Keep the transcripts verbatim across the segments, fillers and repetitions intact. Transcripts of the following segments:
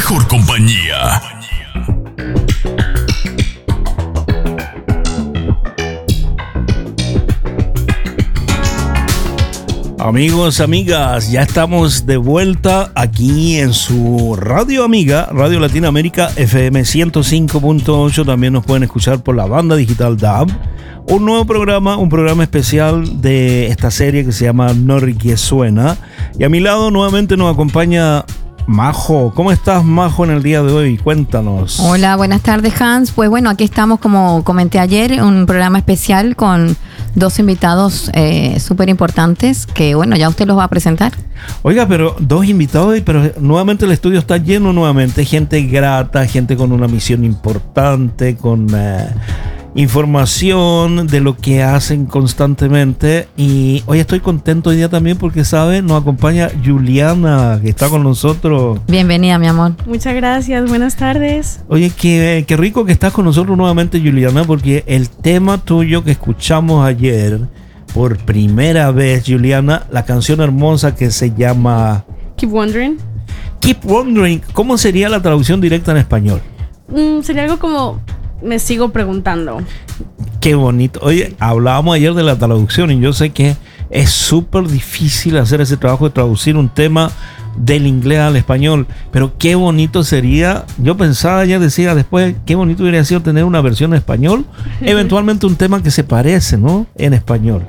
mejor compañía. Amigos, amigas, ya estamos de vuelta aquí en su radio amiga, Radio Latinoamérica F M ciento cinco punto ocho. También nos pueden escuchar por la banda digital D A B. Un nuevo programa, un programa especial de esta serie que se llama Norque Suena. Y a mi lado nuevamente nos acompaña Majo. ¿Cómo estás, Majo, en el día de hoy? Cuéntanos. Hola, buenas tardes, Hans. Pues bueno, aquí estamos, como comenté ayer, un programa especial con dos invitados eh, súper importantes que, bueno, ya usted los va a presentar. Oiga, pero dos invitados, pero nuevamente el estudio está lleno nuevamente. Gente grata, gente con una misión importante, con eh, información de lo que hacen constantemente. Y hoy estoy contento hoy día también porque, ¿sabe? Nos acompaña Juliana, que está con nosotros. Bienvenida, mi amor. Muchas gracias, buenas tardes. Oye, qué, qué rico que estás con nosotros nuevamente, Juliana, porque el tema tuyo que escuchamos ayer, por primera vez, Juliana, la canción hermosa que se llama Keep Wondering. Keep Wondering. ¿Cómo sería la traducción directa en español? Mm, sería algo como me sigo preguntando. Qué bonito. Oye, hablábamos ayer de la traducción y yo sé que es súper difícil hacer ese trabajo de traducir un tema del inglés al español, pero qué bonito sería. Yo pensaba, ya decía después, qué bonito hubiera sido tener una versión en español, eventualmente un tema que se parece, ¿no? En español.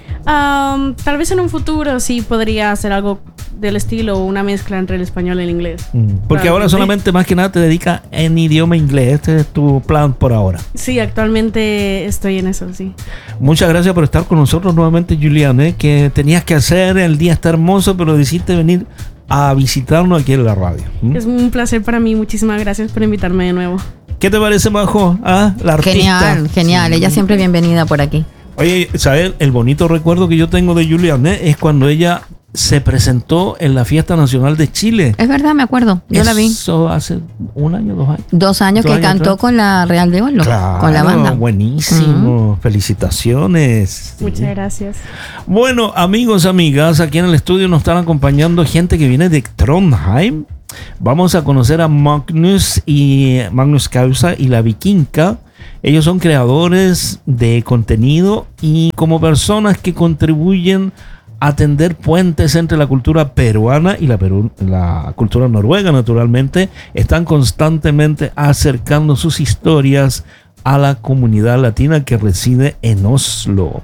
Um, tal vez en un futuro sí podría hacer algo del estilo, una mezcla entre el español y el inglés. Mm, porque ahora solamente más que nada te dedicas en idioma inglés. Este es tu plan por ahora. Sí, actualmente estoy en eso, sí. Muchas gracias por estar con nosotros nuevamente, Juliana, ¿eh? Que tenías que hacer, el día está hermoso, pero decidiste venir a visitarnos aquí en la radio. ¿Mm? Es un placer para mí, muchísimas gracias por invitarme de nuevo. ¿Qué te parece, Majo? ¿Ah? La artista. Genial, genial. Sí. Ella siempre bienvenida por aquí. Oye, ¿sabes? El bonito recuerdo que yo tengo de Juliana es cuando ella se presentó en la Fiesta Nacional de Chile. Es verdad, me acuerdo. Yo Eso la vi. Eso hace un año, dos años. Dos años dos que años cantó atrás. con la Real de Oro, Claro, con la banda. Buenísimo. Uh-huh. Felicitaciones. Muchas sí. gracias. Bueno, amigos, amigas, aquí en el estudio nos están acompañando gente que viene de Trondheim. Vamos a conocer a Magnus y Magnus Causa y la Vikinga. Ellos son creadores de contenido y como personas que contribuyen a tender puentes entre la cultura peruana y la, Perú, la cultura noruega, naturalmente, están constantemente acercando sus historias a la comunidad latina que reside en Oslo.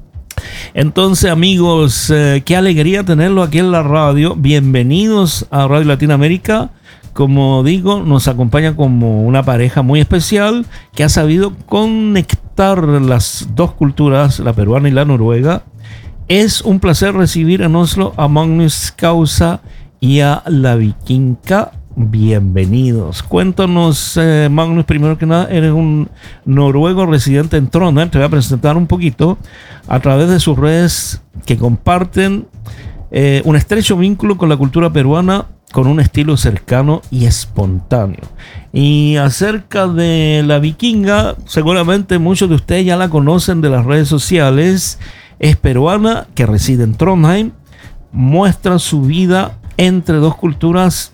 Entonces, amigos, eh, qué alegría tenerlo aquí en la radio. Bienvenidos a Radio Latinoamérica. Como digo, nos acompaña como una pareja muy especial que ha sabido conectar las dos culturas, la peruana y la noruega. Es un placer recibir en Oslo a Magnus Causa y a la Vikinga. Bienvenidos. Cuéntanos, eh, Magnus, primero que nada, eres un noruego residente en Trondheim. Te voy a presentar un poquito a través de sus redes que comparten eh, un estrecho vínculo con la cultura peruana, con un estilo cercano y espontáneo. Y acerca de la Vikinga, seguramente muchos de ustedes ya la conocen de las redes sociales. Es peruana que reside en Trondheim, muestra su vida entre dos culturas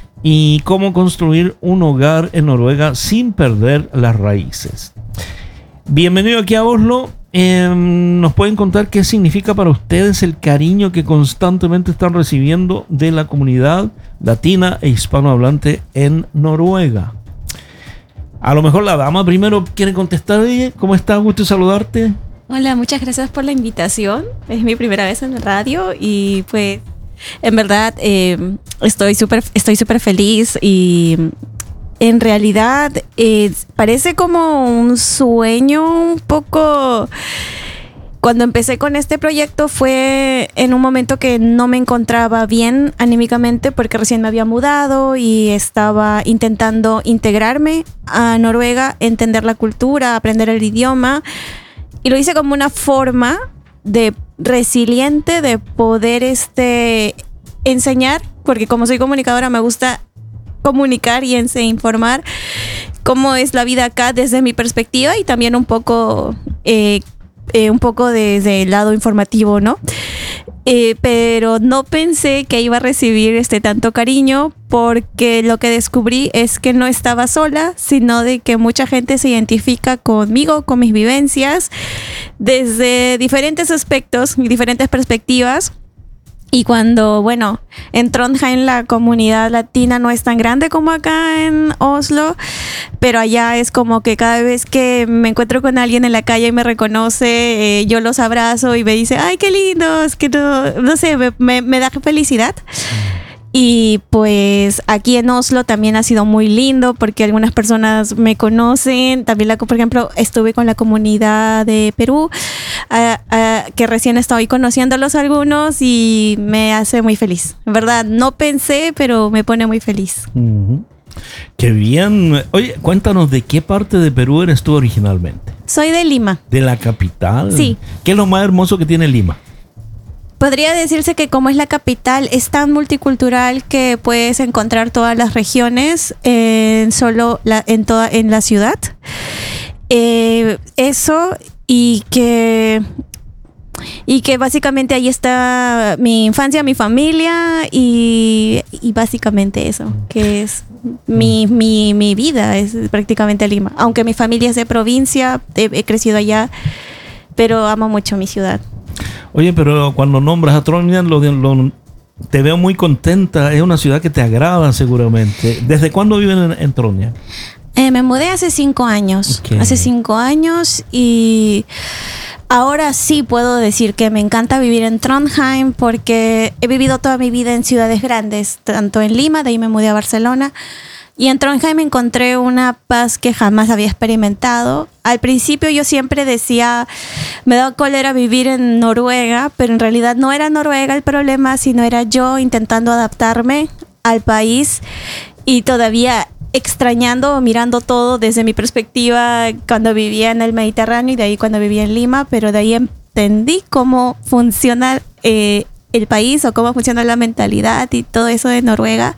y cómo construir un hogar en Noruega sin perder las raíces. Bienvenido aquí a Oslo. Eh, ¿Nos pueden contar qué significa para ustedes el cariño que constantemente están recibiendo de la comunidad latina e hispanohablante en Noruega? A lo mejor la dama primero quiere contestar. ¿Cómo estás? Gusto saludarte. Hola, muchas gracias por la invitación. Es mi primera vez en la radio y pues en verdad eh, estoy súper estoy súper feliz y en realidad eh, parece como un sueño un poco. Cuando empecé con este proyecto fue en un momento que no me encontraba bien anímicamente porque recién me había mudado y estaba intentando integrarme a Noruega, entender la cultura, aprender el idioma, y lo hice como una forma de resiliente de poder este, enseñar, porque como soy comunicadora me gusta comunicar y ense- informar cómo es la vida acá desde mi perspectiva y también un poco... Eh, Eh, un poco desde el lado informativo, ¿no? Eh, pero no pensé que iba a recibir este tanto cariño, porque lo que descubrí es que no estaba sola, sino de que mucha gente se identifica conmigo, con mis vivencias, desde diferentes aspectos y diferentes perspectivas. Y cuando, bueno, en Trondheim la comunidad latina no es tan grande como acá en Oslo, pero allá es como que cada vez que me encuentro con alguien en la calle y me reconoce, eh, yo los abrazo y me dice, ay, qué lindos, que no, no sé, me, me, me da felicidad. Y pues aquí en Oslo también ha sido muy lindo porque algunas personas me conocen. También, la, por ejemplo, estuve con la comunidad de Perú, uh, uh, que recién estoy conociéndolos algunos y me hace muy feliz. En verdad, no pensé, pero me pone muy feliz. Uh-huh. Qué bien. Oye, cuéntanos, ¿de qué parte de Perú eres tú originalmente? Soy de Lima. ¿De la capital? Sí. ¿Qué es lo más hermoso que tiene Lima? Podría decirse que como es la capital, es tan multicultural que puedes encontrar todas las regiones en solo la, en toda en la ciudad. Eh, eso y que y que básicamente ahí está mi infancia, mi familia y, y básicamente eso, que es mi, mi, mi vida, es prácticamente Lima. Aunque mi familia es de provincia, he, he crecido allá, pero amo mucho mi ciudad. Oye, pero cuando nombras a Trondheim, lo, lo, te veo muy contenta. Es una ciudad que te agrada seguramente. ¿Desde cuándo viven en, en Trondheim? Eh, me mudé hace cinco años. Okay. Hace cinco años y ahora sí puedo decir que me encanta vivir en Trondheim porque he vivido toda mi vida en ciudades grandes, tanto en Lima, de ahí me mudé a Barcelona. Y en Trondheim encontré una paz que jamás había experimentado. Al principio yo siempre decía, me daba cólera vivir en Noruega, pero en realidad no era Noruega el problema, sino era yo intentando adaptarme al país y todavía extrañando, mirando todo desde mi perspectiva cuando vivía en el Mediterráneo y de ahí cuando vivía en Lima, pero de ahí entendí cómo funciona eh, el país o cómo funciona la mentalidad y todo eso de Noruega.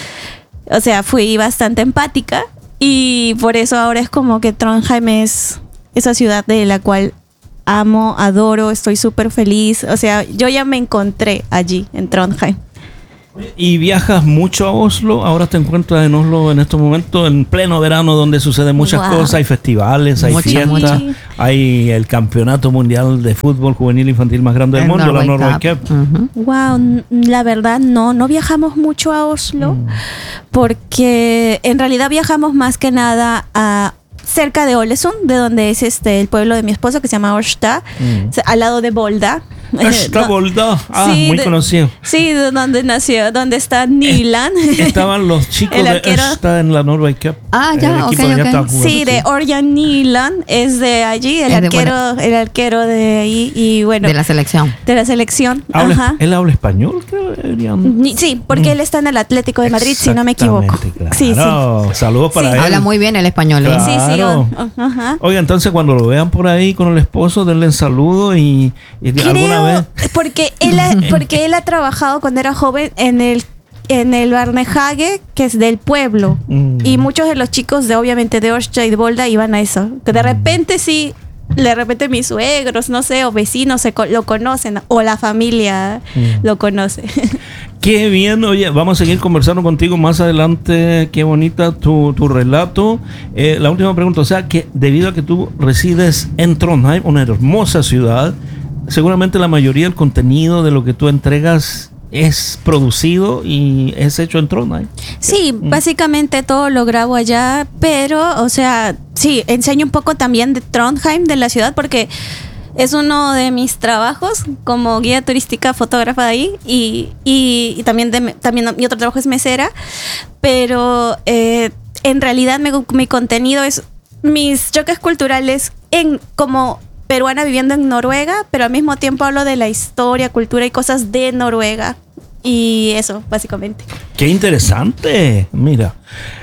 O sea, fui bastante empática y por eso ahora es como que Trondheim es esa ciudad de la cual amo, adoro, estoy súper feliz. O sea, yo ya me encontré allí en Trondheim. ¿Y viajas mucho a Oslo? Ahora te encuentras en Oslo en estos momentos, en pleno verano, donde suceden muchas wow. cosas. Hay festivales, hay mucho, fiestas, mucho. Hay el campeonato mundial de fútbol juvenil infantil más grande del el mundo, Norway la Norway Cup. Cup. Uh-huh. Wow, la verdad no, no viajamos mucho a Oslo, mm. porque en realidad viajamos más que nada a cerca de Ålesund, de donde es este el pueblo de mi esposo, que se llama Ørsta, mm. al lado de Volda. Ørsta Volda, ah, sí, muy de, conocido. Sí, de donde nació, donde está Nyland. Estaban los chicos de Ørsta en la Norway Cup. Ah, ya, ok, ok. Sí, de Ørjan Nyland, es de allí, el es arquero, de, bueno, el arquero de ahí y bueno. De la selección. De la selección. ¿Habla, Ajá. ¿Él habla español? Creo, sí, porque mm. él está en el Atlético de Madrid, si no me equivoco. Claro. Sí, sí. Saludos para sí. él. Habla muy bien el español. Claro. Sí, sí. Oh, ajá. Oiga, entonces cuando lo vean por ahí con el esposo, denle un saludo y, y Creo, alguna vez. Porque él, ha, porque él ha trabajado cuando era joven en el en el Barnehage, que es del pueblo. Mm. Y muchos de los chicos de obviamente de Ørsta y de Volda iban a eso. Que de repente sí, de repente mis suegros, no sé, o vecinos se, lo conocen, o la familia mm. lo conoce. Qué bien, oye, vamos a seguir conversando contigo más adelante. Qué bonita tu, tu relato. Eh, la última pregunta, o sea, que debido a que tú resides en Trondheim, una hermosa ciudad, seguramente la mayoría del contenido de lo que tú entregas es producido y es hecho en Trondheim. Sí, básicamente todo lo grabo allá, pero, o sea, sí, enseño un poco también de Trondheim, de la ciudad, porque es uno de mis trabajos como guía turística, fotógrafa de ahí, y, y, y también, de, también mi otro trabajo es mesera, pero eh, en realidad mi, mi contenido es mis choques culturales en como peruana viviendo en Noruega, pero al mismo tiempo hablo de la historia, cultura y cosas de Noruega. Y eso, básicamente. ¡Qué interesante! Mira,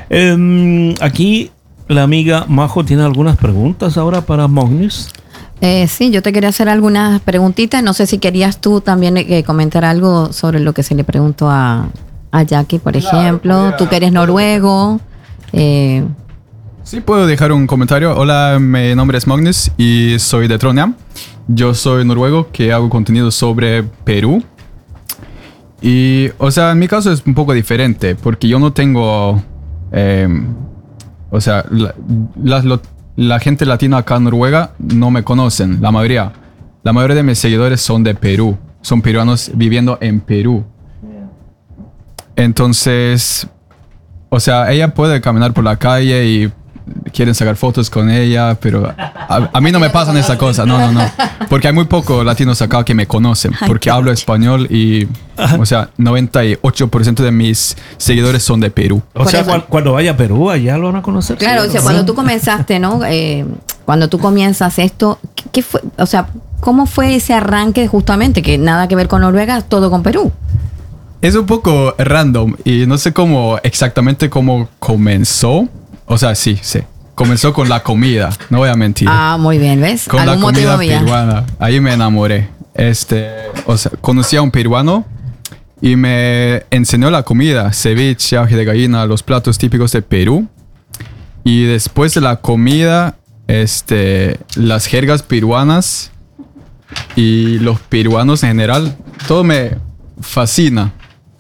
eh, aquí la amiga Majo tiene algunas preguntas ahora para Magnus. Eh, sí, yo te quería hacer algunas preguntitas. No sé si querías tú también eh, comentar algo sobre lo que se le preguntó a, a Jackie, por ejemplo. Claro, tú que eres noruego. Eh, Sí, puedo dejar un comentario. Hola, mi nombre es Magnus y soy de Trondheim. Yo soy noruego que hago contenido sobre Perú. Y, o sea, en mi caso es un poco diferente porque yo no tengo... Eh, o sea, la, la, la, la gente latina acá en Noruega no me conocen, la mayoría. La mayoría de mis seguidores son de Perú. Son peruanos viviendo en Perú. Entonces, o sea, ella puede caminar por la calle y quieren sacar fotos con ella, pero a, a mí no me pasan esa cosa, no, no, no. Porque hay muy pocos latinos acá que me conocen, porque hablo español y, o sea, noventa y ocho por ciento de mis seguidores son de Perú. O Por sea, eso. cuando, cuando vaya a Perú, allá lo van a conocer. Claro, o sea, cuando tú comenzaste, ¿no? Eh, cuando tú comienzas esto, ¿qué, qué fue? O sea, ¿cómo fue ese arranque justamente? Que nada que ver con Noruega, todo con Perú. Es un poco random y no sé cómo exactamente cómo comenzó. O sea, sí, sí. Comenzó con la comida, no voy a mentir. Ah, muy bien, ¿ves? Con la Algún motivo comida había. peruana. Ahí me enamoré. Este, o sea, conocí a un peruano y me enseñó la comida, ceviche, ají de gallina, los platos típicos de Perú. Y después de la comida, este, las jergas peruanas y los peruanos en general, todo me fascina.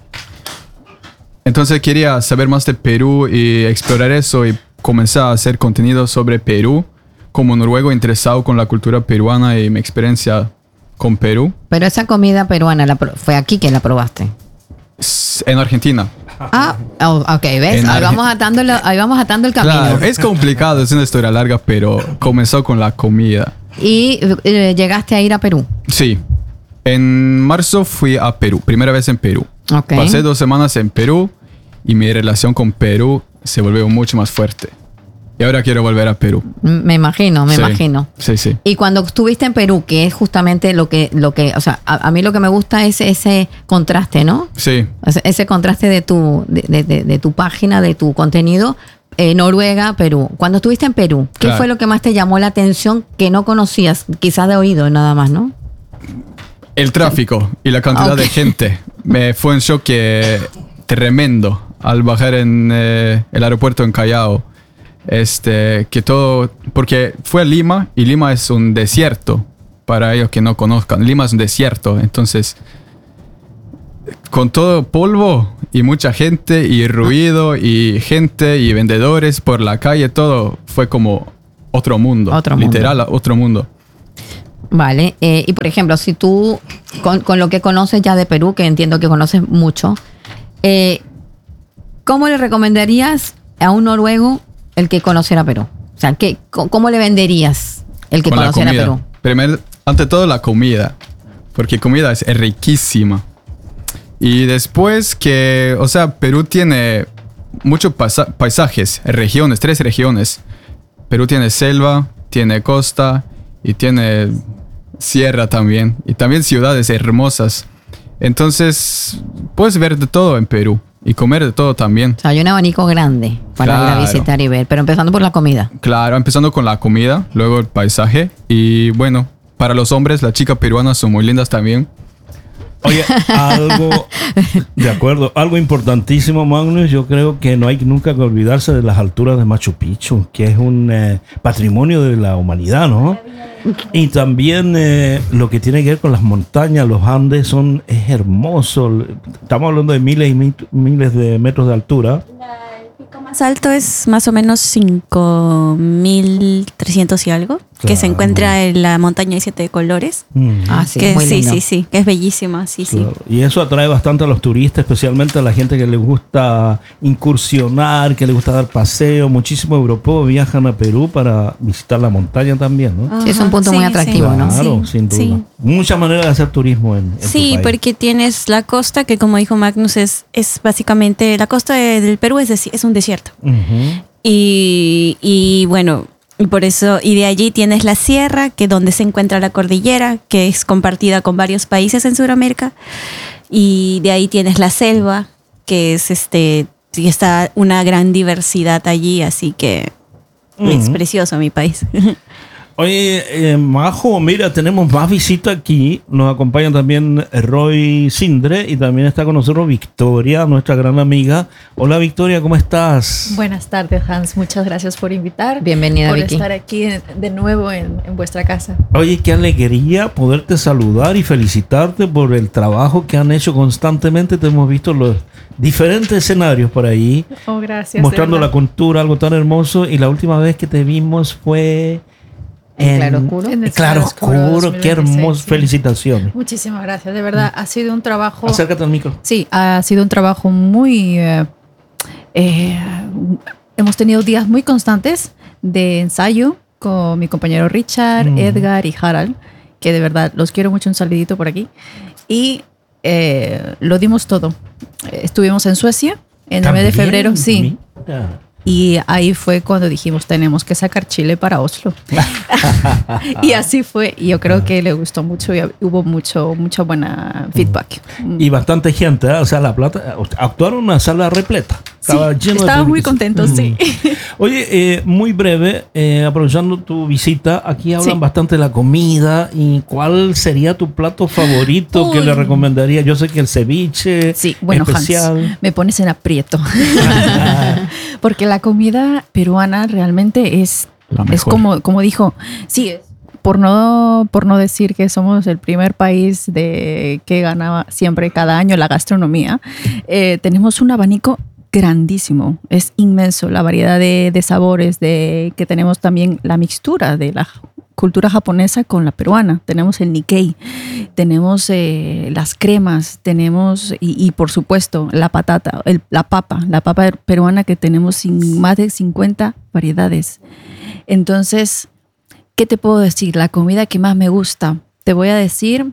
Entonces quería saber más de Perú y explorar eso y comencé a hacer contenido sobre Perú como noruego interesado con la cultura peruana y mi experiencia con Perú. Pero esa comida peruana, la pro- fue aquí que la probaste. S- En Argentina. Ah, oh, ok, ¿ves? En Ahí Arge- vamos, atando lo- ahí vamos atando el camino. Claro, es complicado, es una historia larga, pero comenzó con la comida. Y eh, llegaste a ir a Perú. Sí. En marzo fui a Perú, primera vez en Perú. Ok. Pasé dos semanas en Perú y mi relación con Perú se volvió mucho más fuerte. Y ahora quiero volver a Perú. M- Me imagino, me Sí. imagino. Sí, sí. Y cuando estuviste en Perú, que es justamente lo que, lo que, o sea, a, a mí lo que me gusta es ese contraste, ¿no? Sí. Ese, ese contraste de tu, de, de- de- de tu página, de tu contenido, eh, Noruega, Perú. Cuando estuviste en Perú, ¿qué Claro. fue lo que más te llamó la atención que no conocías? Quizás de oído nada más, ¿no? El tráfico y la cantidad Ok. de gente. Me fue un shock eh, tremendo al bajar en eh, el aeropuerto en Callao. Este, que todo, porque fue a Lima y Lima es un desierto para ellos que no conozcan. Lima es un desierto, entonces con todo polvo y mucha gente y ruido y gente y vendedores por la calle, todo fue como otro mundo, Otro mundo. literal otro mundo. Vale. Eh, y por ejemplo, si tú, con, con lo que conoces ya de Perú, que entiendo que conoces mucho, eh, ¿cómo le recomendarías a un noruego el que conociera Perú? O sea, ¿qué, co- ¿cómo le venderías el que Con la conociera comida. Perú? Primer, ante todo la comida, porque comida es riquísima. Y después que, o sea, Perú tiene muchos paisa- paisajes, regiones, tres regiones. Perú tiene selva, tiene costa y tiene sierra también. Y también ciudades hermosas. Entonces, puedes ver de todo en Perú y comer de todo también. O sea, hay un abanico grande para ir a Claro. visitar y ver, pero empezando por la comida. Claro, empezando con la comida, luego el paisaje. Y bueno, para los hombres, las chicas peruanas son muy lindas también. Oye, algo, de acuerdo, algo importantísimo, Magnus, yo creo que no hay nunca que olvidarse de las alturas de Machu Picchu, que es un eh, patrimonio de la humanidad, ¿no? Y también eh, lo que tiene que ver con las montañas, los Andes, son, es hermoso. Estamos hablando de miles y mi- miles de metros de altura. El pico más alto es más o menos cinco mil trescientos y algo, que se Claro. encuentra en la montaña de siete colores. Mm. Ah, sí, que muy sí, lindo. sí, sí, que es bellísima, sí, sí. Claro. Y eso atrae bastante a los turistas, especialmente a la gente que le gusta incursionar, que le gusta dar paseo. Muchísimos europeos viajan a Perú para visitar la montaña también, ¿no? Sí, es un Ajá, punto muy atractivo, ¿no? Claro, Sí, sin duda. sí. Muchas maneras de hacer turismo en, en tu Sí, país. porque tienes la costa, que como dijo Magnus, es, es básicamente, la costa de- del Perú es, desi- es un desierto. Ujú. Y, y bueno, y por eso, y de allí tienes la sierra, que donde se encuentra la cordillera, que es compartida con varios países en Sudamérica. Y de ahí tienes la selva, que es este, y está una gran diversidad allí, así que es Ujú. precioso mi país. Oye, eh, Majo, mira, tenemos más visitas aquí. Nos acompaña también Roy Sindre y también está con nosotros Victoria, nuestra gran amiga. Hola Victoria, ¿cómo estás? Buenas tardes, Hans. Muchas gracias por invitar. Bienvenida, por Vicky. estar aquí en- de nuevo en, en vuestra casa. Oye, qué alegría poderte saludar y felicitarte por el trabajo que han hecho constantemente. Te hemos visto los diferentes escenarios por ahí, Oh, gracias. mostrando de la verdad. cultura, algo tan hermoso. Y la última vez que te vimos fue En Claroscuro. En el Claroscuro. Claroscuro Qué dos mil veintiséis, hermoso. sí. Felicitaciones. Muchísimas gracias. De verdad, ha sido un trabajo. Acércate al micro. Sí, ha sido un trabajo muy. eh, eh, hemos tenido días muy constantes de ensayo con mi compañero Richard, Mm. Edgar y Harald, que de verdad los quiero mucho. Un saludito por aquí. Y eh, lo dimos todo. Eh, Estuvimos en Suecia en el mes de También, febrero, sí. mira. Y ahí fue cuando dijimos, tenemos que sacar Chile para Oslo. Y así fue. Y yo creo que le gustó mucho y hubo mucho, mucha buena feedback. Y bastante gente, ¿eh? O sea, La Plata, actuaron en una sala repleta. Sí, Estaba lleno de estaba público. muy contento, sí. Oye, eh, muy breve, eh, aprovechando tu visita, aquí hablan Sí. bastante de la comida. ¿Y cuál sería tu plato favorito que Uy. le recomendaría? Yo sé que el ceviche Sí, bueno, especial. Hans, me pones en aprieto. Porque la comida peruana realmente es, La es mejor. como, como dijo, sí, es por no, por no decir que somos el primer país de, que gana siempre cada año la gastronomía, eh, tenemos un abanico grandísimo, es inmenso la variedad de, de sabores, de que tenemos también la mixtura de la cultura japonesa con la peruana. Tenemos el Nikkei, tenemos eh, las cremas, tenemos y, y por supuesto la patata, el- la papa, la papa peruana que tenemos sin, más de cincuenta variedades. Entonces, ¿qué te puedo decir? La comida que más me gusta, te voy a decir,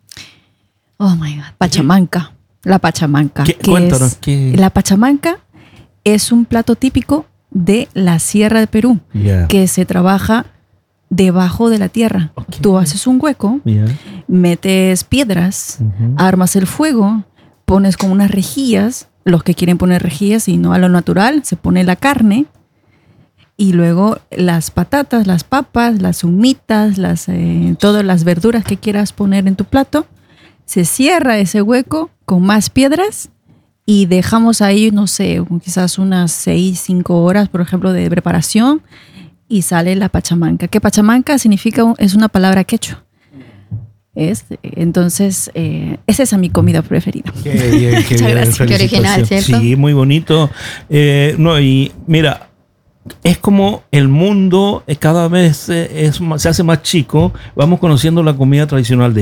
oh my God, pachamanca, la pachamanca. ¿Qué? que Cuéntanos, es- ¿qué? La pachamanca es un plato típico de la Sierra de Perú Yeah. que se trabaja debajo de la tierra. Ok. Tú haces un hueco, Yeah. metes piedras, Ujú. armas el fuego, pones con unas rejillas, los que quieren poner rejillas y no a lo natural, se pone la carne y luego las patatas, las papas, las humitas, las, eh, todas las verduras que quieras poner en tu plato. Se cierra ese hueco con más piedras y dejamos ahí, no sé, quizás unas seis, cinco horas, por ejemplo, de preparación y sale la pachamanca. Que pachamanca significa, un- es una palabra quechua. Es, entonces, eh, esa es mi comida preferida. Qué bien, qué Muchas bien. gracias. Qué original, Felicitaciones. ¿cierto? Sí, muy bonito. Eh, no, y mira, es como el mundo eh, cada vez eh, es más- se hace más chico. Vamos conociendo la comida tradicional de